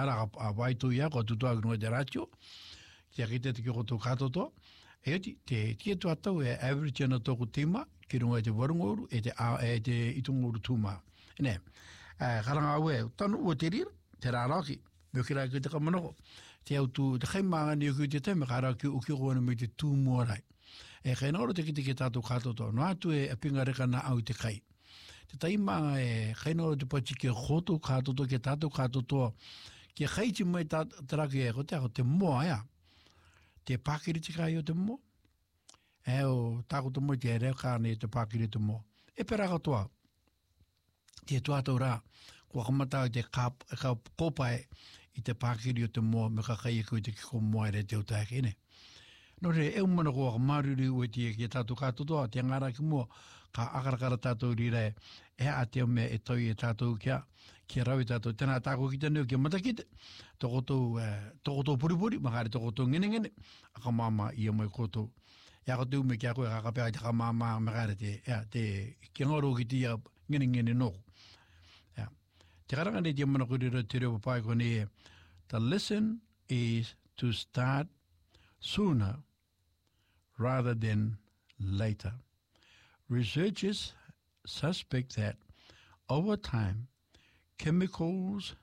ngara a waitu ia ko tutua no de ratio kia kite te ko to katoto e te kia tu atau e average na to tima ki runga te warungoru e te itunguru tuma ne karanga we tanu o te rir te raraki me kira ki te kamanoko te au tu te kaimanga ni ku te te me kara ki uki ko me te tu morai e khainoro te kite ki tatu katoto no atu e pinga reka na au te kai te taimanga e khainoro te pachi ki khoto katoto ke tatu katoto ki khaiti mai taraki e ko te moa ya te pakiri te kai o te mo e o tako te mo te reo kāne te pakiri te mo e pera katoa te tuatau rā kua kamata te kopae i te pakiri o te mo me ka kai e koe te kiko moa ere te utake ne no re e umana kua maruri ue te ki tātou katotoa te ngara ki mua ka akarakara tātou rire e a te mea e tau e tātou kia rawi tātou tēnā tāko ki tēneu kia matakite tokotou puripuri makare tokotou ngene aka mama ia mai kotou ia kotou me kia koe kakapea te ka mama makare te kia ngoro ki tia ngene noko te karanga ne te mana kurira te reo papai kone e the lesson is to start sooner rather than later. Researchers suspect that over time, chemicals,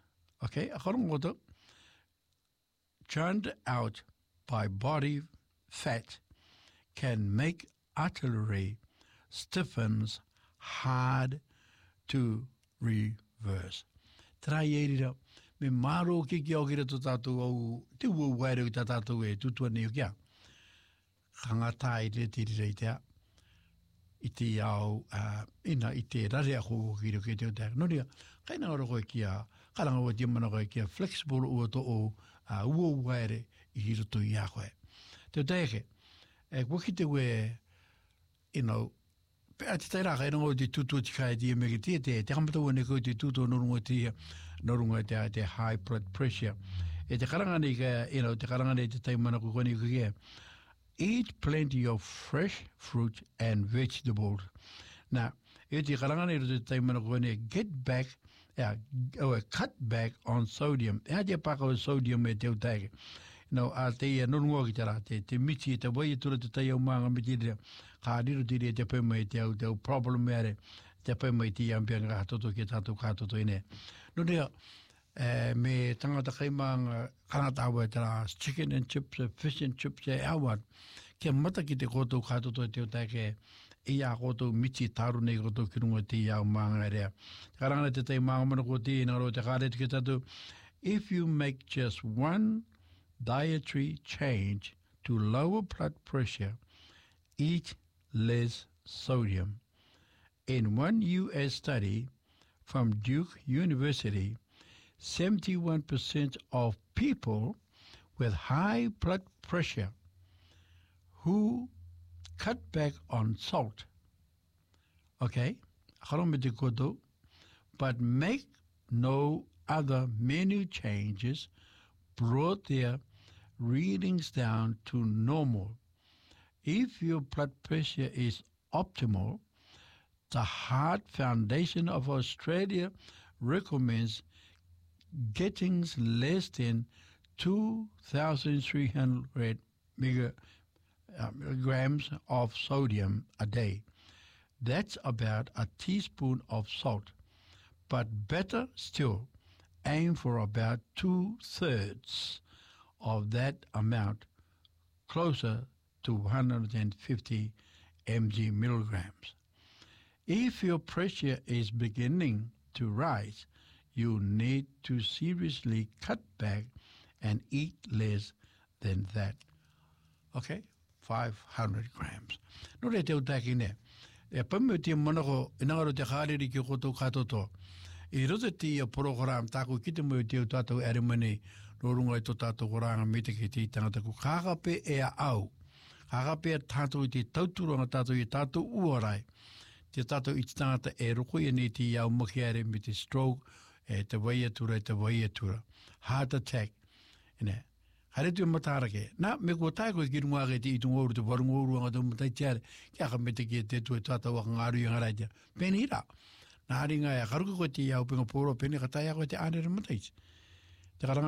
churned out by body fat can make artillery stiffens hard to reverse. Trai erira, me maro ki o kira to tātou au, te ua waere ki tātou e tutua ni o kia. Kangata i te tiri reitea, i te au, i te rare a koko kiro ki te o tēk. Noria, kaina ora koe kia, karanga o te mana koe kia, flexible ua to o, ua waere i hiroto i a koe. Te o tēke, waki te ue, pea te tairaka e rongo te tutu ti kai te me ki te kamata wane koe te tutu norunga te high blood pressure. E te karanga nei ka, te karanga nei te taimana ko kone kia. Eat plenty of fresh fruit and vegetables. Now, e te karanga nei te taimana ko kone cut back on sodium. E te paka o sodium e te utake. A te norunga ki tera, te miti e te wai e tura te tai au maanga miti rea, ka riro tiri e te pēma e te au problem ere, te pēma e te iampianga ka toto ki tātou ka toto ine. No rea, me tangata kaimanga kanata awa e tera, chicken and chips, fish and chips e awan, kia mata ki te koto ka toto e te utake, i a koto miti taru nei koto ki runga te iau maanga rea. Karangana te tai maanga mana ko te ina ro te kare te ki tātou, if you make just one dietary change to lower blood pressure, eat less sodium. In one U.S. study from Duke University, 71% of people with high blood pressure who cut back on salt, but make no other menu changes, brought their readings down to normal. If your blood pressure is optimal, the Heart Foundation of Australia recommends getting less than 2,300 milligrams of sodium a day. That's about a teaspoon of salt. But better still, aim for about 2/3 of that amount, closer to 150 milligrams. If your pressure is beginning to rise, you need to seriously cut back and eat less than that. 500 grams. No re te utaki ne. E pamu te monako inangaro te hariri ki koto katoto. I rote te program tāku ki te mo te tātou arimane rorunga i tō tātou koranga me te ki te tangata ku kakape e a au. Kakape a tātou i te tauturanga tātou i tātou uarai. Te tātou i te tangata e roko i nei te iau makiare me te stroke, te waiatura, heart attack. Hare tu matarake. Na me ko tai ko ki runga ke te itungoru te warungoru anga te matai tiare. Kia ka me te ki te tu tātou waka ngaru i ngaraita. Penira. Nā ringa e karuka ko te iau pinga pōro pene ka tai ako te ānere matai. Te karanga